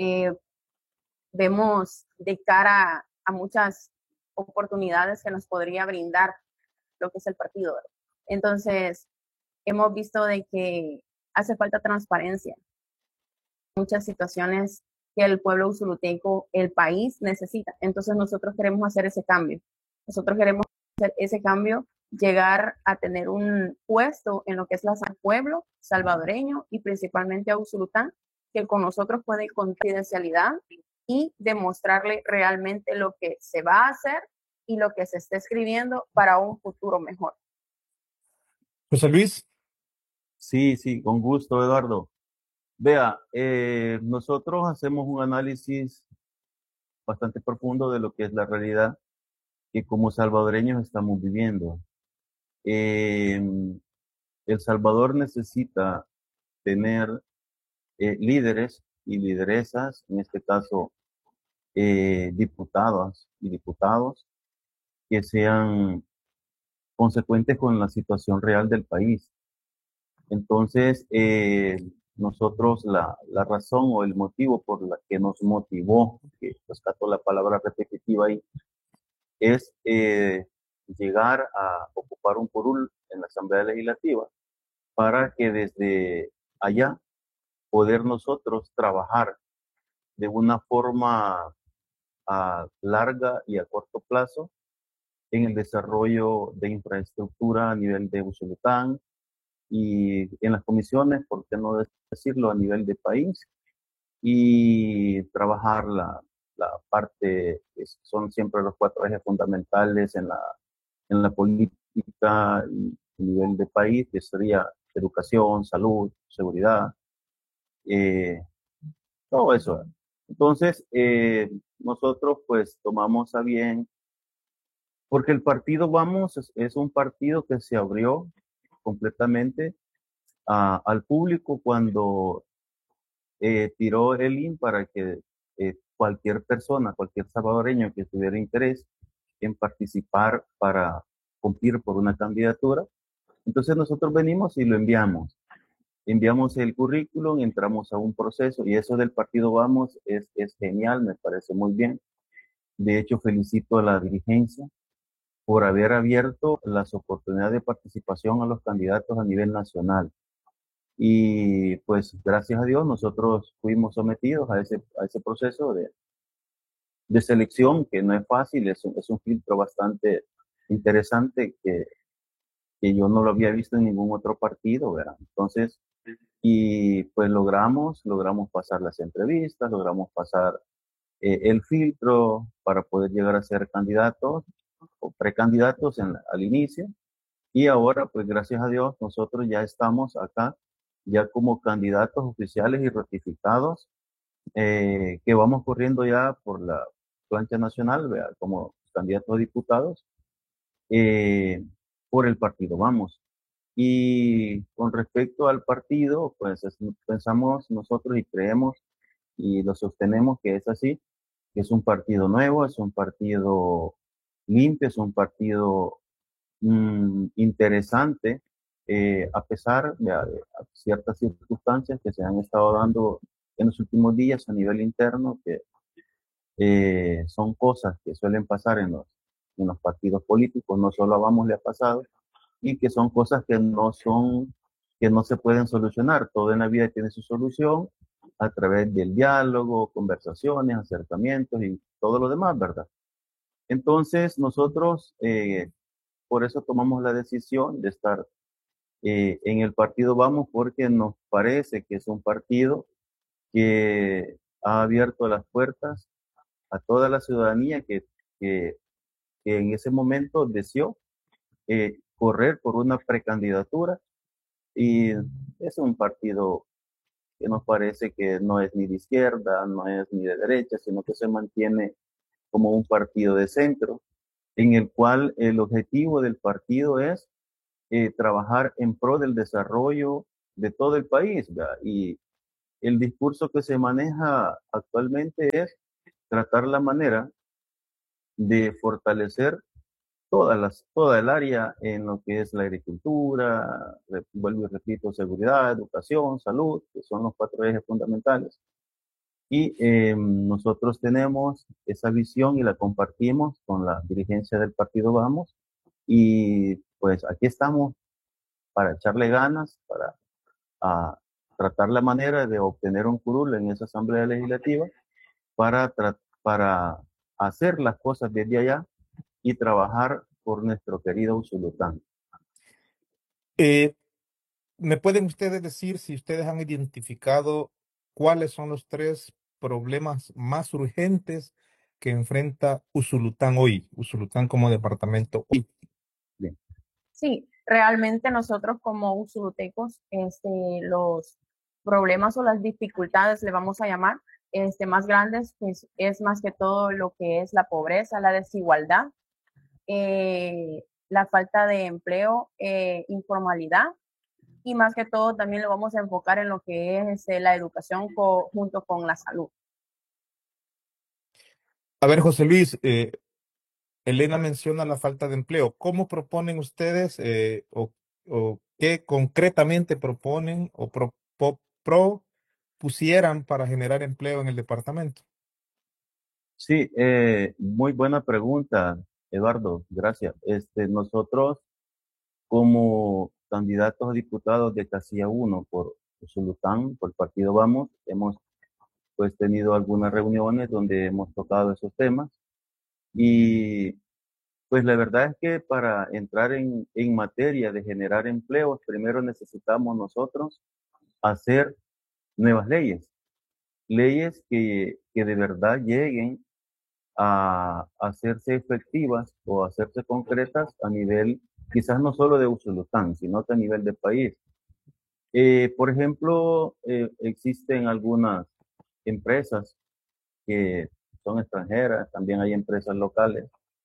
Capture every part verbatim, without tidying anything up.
eh, vemos de cara a muchas oportunidades que nos podría brindar lo que es el partido. Entonces, hemos visto de que hace falta transparencia, muchas situaciones que el pueblo usuluteco, el país necesita. Entonces nosotros queremos hacer ese cambio. Nosotros queremos hacer ese cambio, llegar a tener un puesto en lo que es la pueblo salvadoreño y principalmente a Usulután, que con nosotros puede ir con confidencialidad y demostrarle realmente lo que se va a hacer y lo que se está escribiendo para un futuro mejor. José Luis. Sí, sí, con gusto, Eduardo. Vea, eh, nosotros hacemos un análisis bastante profundo de lo que es la realidad que como salvadoreños estamos viviendo. Eh, El Salvador necesita tener eh, líderes y lideresas, en este caso eh, diputadas y diputados, que sean consecuentes con la situación real del país. Entonces, eh, nosotros la, la razón o el motivo por la que nos motivó, que rescato la palabra repetitiva ahí, es eh, llegar a ocupar un curul en la Asamblea Legislativa para que desde allá poder nosotros trabajar de una forma a larga y a corto plazo en el desarrollo de infraestructura a nivel de Usulután y en las comisiones, por qué no decirlo, a nivel de país, y trabajar la, la parte que son siempre los cuatro ejes fundamentales en la, en la política y a nivel de país, que sería educación, salud, seguridad, eh, todo eso. Entonces, eh, nosotros pues tomamos a bien, porque el partido Vamos es, es un partido que se abrió completamente a, al público cuando eh, tiró el link para que eh, cualquier persona, cualquier salvadoreño que tuviera interés en participar para cumplir por una candidatura, entonces nosotros venimos y lo enviamos. Enviamos el currículum, entramos a un proceso y eso del partido Vamos es, es genial, me parece muy bien. De hecho, felicito a la dirigencia por haber abierto las oportunidades de participación a los candidatos a nivel nacional. Y pues gracias a Dios nosotros fuimos sometidos a ese, a ese proceso de, de selección que no es fácil, es un, es un filtro bastante interesante que, que yo no lo había visto en ningún otro partido, ¿verdad? Entonces, y pues logramos, logramos pasar las entrevistas, logramos pasar eh, el filtro para poder llegar a ser candidatos o precandidatos en, al inicio. Y ahora, pues gracias a Dios, nosotros ya estamos acá, ya como candidatos oficiales y ratificados, eh, que vamos corriendo ya por la plancha nacional, ¿vea? Como candidatos a diputados, eh, por el partido Vamos. Y con respecto al partido, pues es, pensamos nosotros y creemos y lo sostenemos que es así, que es un partido nuevo, es un partido limpio, es un partido mm, interesante, eh, a pesar de, de ciertas circunstancias que se han estado dando en los últimos días a nivel interno, que eh, son cosas que suelen pasar en los, en los partidos políticos, no solo a Vamos le ha pasado, y que son cosas que no son, que no se pueden solucionar. Todo en la vida tiene su solución a través del diálogo, conversaciones, acercamientos y todo lo demás, ¿verdad? Entonces, nosotros, eh, por eso tomamos la decisión de estar eh, en el partido Vamos, porque nos parece que es un partido que ha abierto las puertas a toda la ciudadanía que, que, que en ese momento deseó eh, correr por una precandidatura, y es un partido que nos parece que no es ni de izquierda, no es ni de derecha, sino que se mantiene como un partido de centro, en el cual el objetivo del partido es eh, trabajar en pro del desarrollo de todo el país, ¿verdad? Y el discurso que se maneja actualmente es tratar la manera de fortalecer todas las, toda el área en lo que es la agricultura, vuelvo y repito, seguridad, educación, salud, que son los cuatro ejes fundamentales. Y eh, nosotros tenemos esa visión y la compartimos con la dirigencia del partido Vamos. Y pues aquí estamos para echarle ganas, para a, tratar la manera de obtener un curul en esa asamblea legislativa para, para hacer las cosas desde allá y trabajar por nuestro querido Usulután. Eh, ¿me pueden ustedes decir si ustedes han identificado cuáles son los tres problemas más urgentes que enfrenta Usulután hoy, Usulután como departamento hoy? Bien. Sí, realmente nosotros como usulutecos, este, los problemas o las dificultades, le vamos a llamar, este, más grandes, pues es más que todo lo que es la pobreza, la desigualdad, eh, la falta de empleo, eh, informalidad, y más que todo también lo vamos a enfocar en lo que es este, la educación co junto con la salud. A ver, José Luis, eh, Elena menciona la falta de empleo. ¿Cómo proponen ustedes eh, o, o qué concretamente proponen o pro, po- propusieran para generar empleo en el departamento? Sí, eh, muy buena pregunta, Eduardo. Gracias. Este, nosotros, como candidatos a diputados de Casilla uno por Usulután, por el partido Vamos, hemos pues tenido algunas reuniones donde hemos tocado esos temas y pues la verdad es que para entrar en, en materia de generar empleos, primero necesitamos nosotros hacer nuevas leyes, leyes que, que de verdad lleguen a hacerse efectivas o hacerse concretas a nivel, quizás no solo de Usulután, sino que a nivel del país. Eh, por ejemplo, eh, existen algunas empresas que son extranjeras, también hay empresas locales.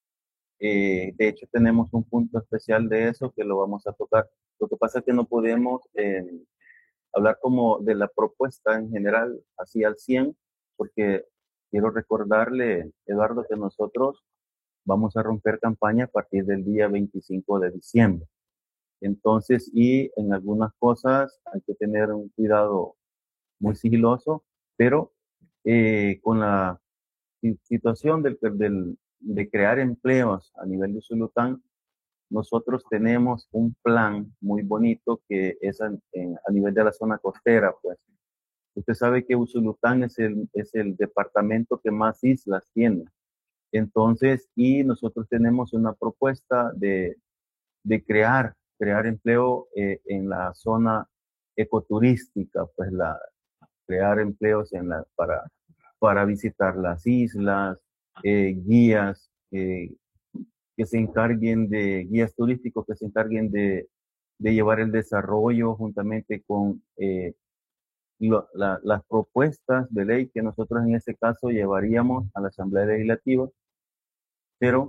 Eh, de hecho, tenemos un punto especial de eso que lo vamos a tocar. Lo que pasa es que no podemos eh, hablar como de la propuesta en general, así al cien, porque quiero recordarle, Eduardo, que nosotros vamos a romper campaña a partir del día veinticinco de diciembre. Entonces, y en algunas cosas hay que tener un cuidado muy sigiloso, pero eh, con la situación del, del, de crear empleos a nivel de Usulután, nosotros tenemos un plan muy bonito que es a, en, a nivel de la zona costera, pues. Usted sabe que Usulután es el, es el departamento que más islas tiene. Entonces, y nosotros tenemos una propuesta de, de crear, crear empleo eh, en la zona ecoturística, pues la, crear empleos en la, para, para visitar las islas, eh, guías eh, que se encarguen de, guías turísticos que se encarguen de, de llevar el desarrollo juntamente con eh, lo, la, las propuestas de ley que nosotros en este caso llevaríamos a la Asamblea Legislativa, pero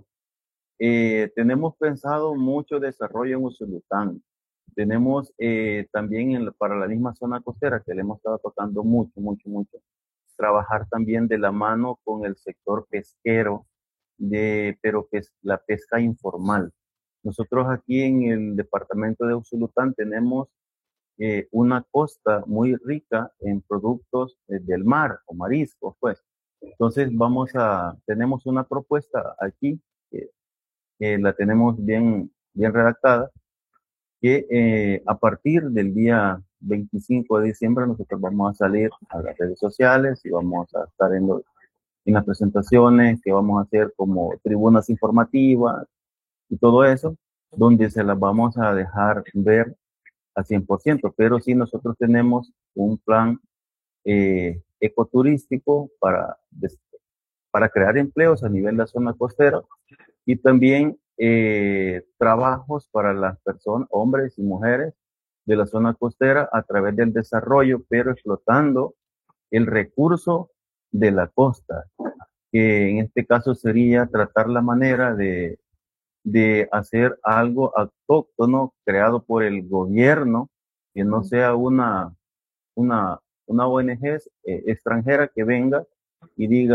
eh, tenemos pensado mucho desarrollo en Usulután. Tenemos eh, también en, para la misma zona costera que le hemos estado tocando mucho, mucho, mucho. Trabajar también de la mano con el sector pesquero, de, pero que es la pesca informal. Nosotros aquí en el departamento de Usulután tenemos eh, una costa muy rica en productos eh, del mar o mariscos, pues. Entonces vamos a, tenemos una propuesta aquí, que eh, la tenemos bien, bien redactada, que eh, a partir del día veinticinco de diciembre nosotros vamos a salir a las redes sociales y vamos a estar en, los, en las presentaciones que vamos a hacer como tribunas informativas y todo eso, donde se las vamos a dejar ver al cien por ciento, pero sí nosotros tenemos un plan eh, ecoturístico para, para crear empleos a nivel de la zona costera y también eh, trabajos para las personas, hombres y mujeres de la zona costera a través del desarrollo, pero explotando el recurso de la costa, que en este caso sería tratar la manera de, de hacer algo autóctono creado por el gobierno, que no sea una, una, una O N G eh, extranjera que venga y diga,